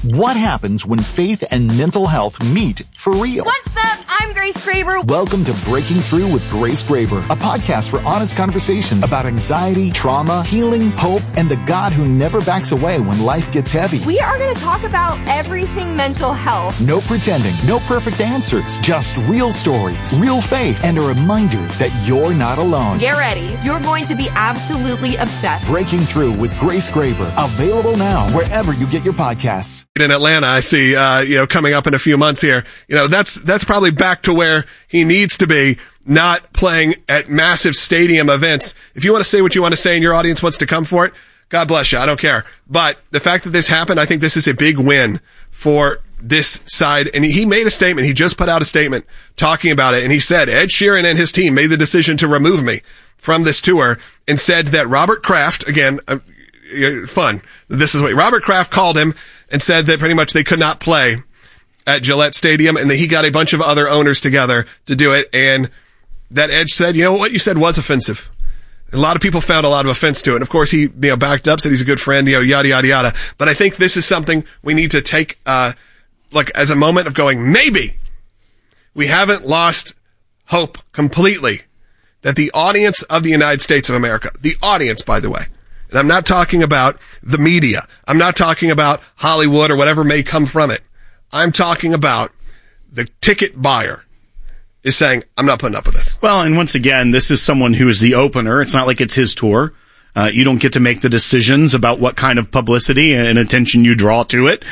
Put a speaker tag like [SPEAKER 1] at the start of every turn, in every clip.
[SPEAKER 1] What happens when faith and mental health meet for real?
[SPEAKER 2] What's up? I'm Grace Graber.
[SPEAKER 1] Welcome to Breaking Through with Grace Graber, a podcast for honest conversations about anxiety, trauma, healing, hope, and the God who never backs away when life gets heavy.
[SPEAKER 2] We are going to talk about everything mental health.
[SPEAKER 1] No pretending, no perfect answers, just real stories, real faith, and a reminder that you're not alone.
[SPEAKER 2] Get ready. You're going to be absolutely obsessed.
[SPEAKER 1] Breaking Through with Grace Graber, available now wherever you get your podcasts.
[SPEAKER 3] In Atlanta, I see, coming up in a few months here, that's probably back to where he needs to be, not playing at massive stadium events. If you want to say what you want to say and your audience wants to come for it, God bless you. I don't care. But the fact that this happened, I think this is a big win for this side. And he made a statement. He just put out a statement talking about it. And he said, Ed Sheeran and his team made the decision to remove me from this tour, and said that Robert Kraft, again, fun. This is what Robert Kraft called him and said that pretty much they could not play at Gillette Stadium, and that he got a bunch of other owners together to do it. And that Edge said, what you said was offensive. A lot of people found a lot of offense to it. And of course, he, backed up, said he's a good friend, yada, yada, yada. But I think this is something we need to take, as a moment of going, maybe we haven't lost hope completely that the audience of the United States of America, the audience, by the way, and I'm not talking about the media, I'm not talking about Hollywood or whatever may come from it. I'm talking about the ticket buyer is saying, I'm not putting up with this.
[SPEAKER 4] Well, and once again, this is someone who is the opener. It's not like it's his tour. You don't get to make the decisions about what kind of publicity and attention you draw to it.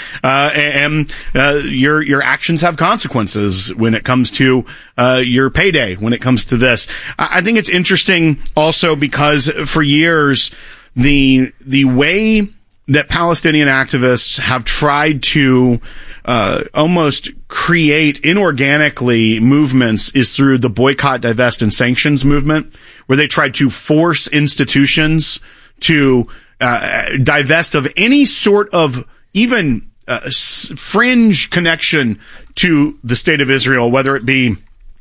[SPEAKER 4] Your actions have consequences when it comes to your payday, when it comes to this. I think it's interesting also because for years, the way that Palestinian activists have tried to almost create inorganically movements is through the boycott, divest, and sanctions movement, where they tried to force institutions to divest of any sort of even fringe connection to the state of Israel, whether it be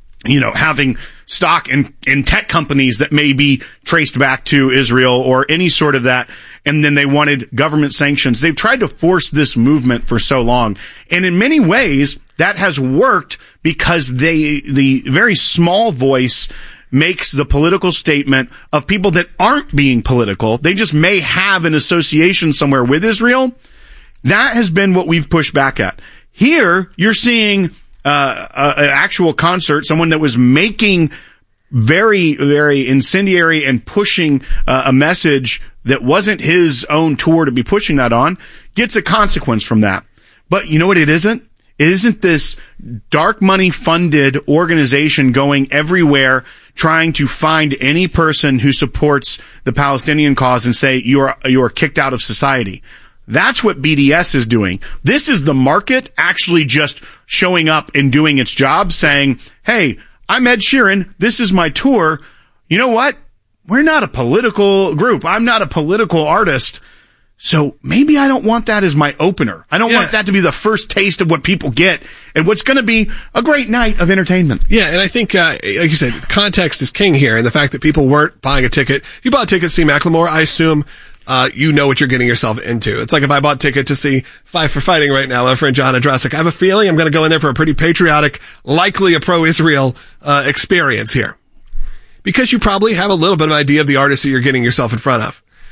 [SPEAKER 4] having stock in tech companies that may be traced back to Israel or any sort of that. And then they wanted government sanctions. They've tried to force this movement for so long. And in many ways, that has worked because the very small voice makes the political statement of people that aren't being political. They just may have an association somewhere with Israel. That has been what we've pushed back at. Here, you're seeing an actual concert, someone that was making very, very incendiary and pushing a message that wasn't his own tour to be pushing that on, gets a consequence from that. But you know what it isn't? It isn't this dark money funded organization going everywhere trying to find any person who supports the Palestinian cause and say you are kicked out of society. That's what BDS is doing. This is the market actually just showing up and doing its job, saying, hey, I'm Ed Sheeran. This is my tour. You know what? We're not a political group. I'm not a political artist. So maybe I don't want that as my opener. I don't want that to be the first taste of what people get and what's going to be a great night of entertainment.
[SPEAKER 3] Yeah, and I think, like you said, context is king here, and the fact that people weren't buying a ticket. If you bought a ticket to see Macklemore, I assume you know what you're getting yourself into. It's like if I bought a ticket to see Five for Fighting right now, my friend John Adrasik, I have a feeling I'm going to go in there for a pretty patriotic, likely a pro-Israel experience here. Because you probably have a little bit of an idea of the artist that you're getting yourself in front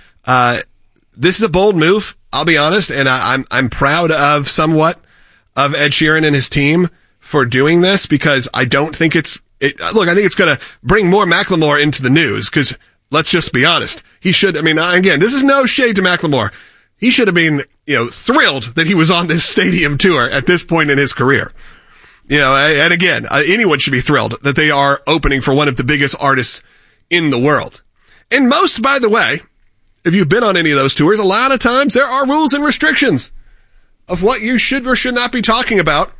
[SPEAKER 3] of. This is a bold move, I'll be honest, and I'm proud of somewhat of Ed Sheeran and his team for doing this, because I don't think I think it's going to bring more Macklemore into the news, because let's just be honest. He should, again, this is no shade to Macklemore. He should have been, thrilled that he was on this stadium tour at this point in his career. And again, anyone should be thrilled that they are opening for one of the biggest artists in the world. And most, by the way, if you've been on any of those tours, a lot of times there are rules and restrictions of what you should or should not be talking about,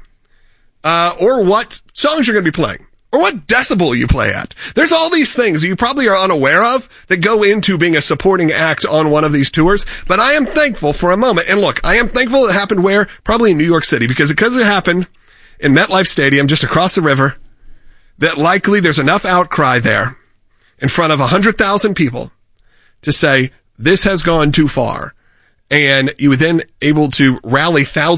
[SPEAKER 3] or what songs you're going to be playing, or what decibel you play at. There's all these things that you probably are unaware of that go into being a supporting act on one of these tours. But I am thankful for a moment. And look, I am thankful it happened where? Probably in New York City, because it happened in MetLife Stadium just across the river, that likely there's enough outcry there in front of 100,000 people to say, this has gone too far. And you were then able to rally thousands